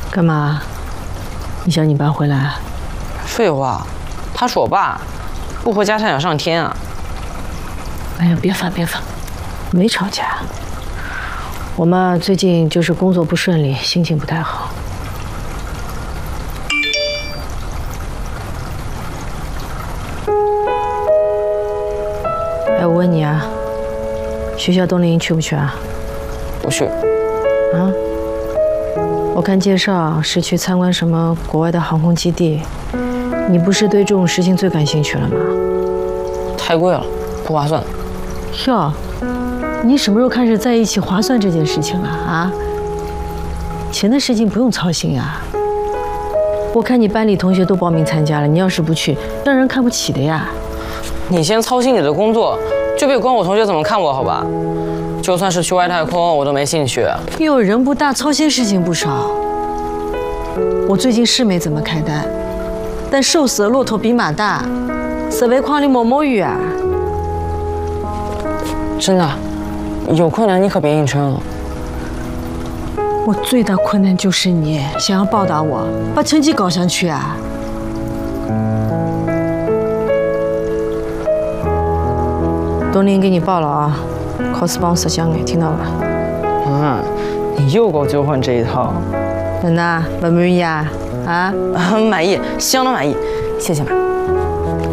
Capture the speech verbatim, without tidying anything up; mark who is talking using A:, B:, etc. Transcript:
A: 干嘛？你想你爸回来？
B: 废话，他是我爸，不回家他想上天啊！
A: 哎呀，别烦别烦，没吵架。我妈最近就是工作不顺利，心情不太好。哎，我问你啊，学校冬令营去不去啊？
B: 不去。
A: 啊？我看介绍是去参观什么国外的航空基地，你不是对这种事情最感兴趣了吗？
B: 太贵了，不划算。
A: 哟，你什么时候开始在一起划算这件事情了啊？钱的事情不用操心啊。我看你班里同学都报名参加了，你要是不去，让人看不起的呀。
B: 你先操心你的工作，就别管我同学怎么看我，好吧？就算是去外太空，我都没兴趣。
A: 哟，人不大，操心事情不少。我最近是没怎么开单，但瘦死的骆驼比马大，十万块里摸摸鱼啊！
B: 真的，有困难你可别硬撑了。
A: 我最大困难就是你想要报答我，把成绩搞上去啊！冬令给你报了啊，考试帮我设想眼，听到吧？
B: 嗯，你又给我纠混这一套。
A: 真的不满意啊？啊？
B: 满意，相当满意，谢谢妈。